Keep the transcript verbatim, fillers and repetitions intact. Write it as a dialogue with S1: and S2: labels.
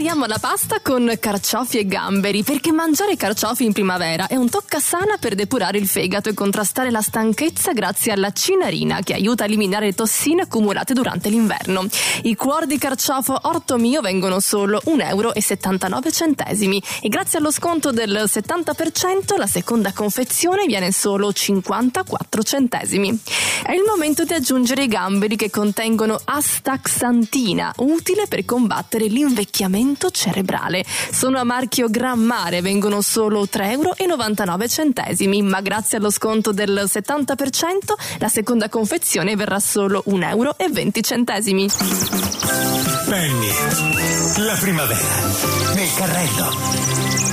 S1: Prepariamo la pasta con carciofi e gamberi, perché mangiare carciofi in primavera è un toccasana per depurare il fegato e contrastare la stanchezza grazie alla cinarina, che aiuta a eliminare le tossine accumulate durante l'inverno. I cuori di carciofo Orto Mio vengono solo un euro e settantanove centesimi e grazie allo sconto del settanta per cento la seconda confezione viene solo cinquantaquattro centesimi. È il momento di aggiungere i gamberi che contengono astaxantina, utile per combattere l'invecchiamento cerebrale. Sono a marchio Gran Mare, vengono solo tre euro e novantanove centesimi, ma grazie allo sconto del settanta per cento la seconda confezione verrà solo un euro e venti centesimi.
S2: Penny, la primavera nel carrello.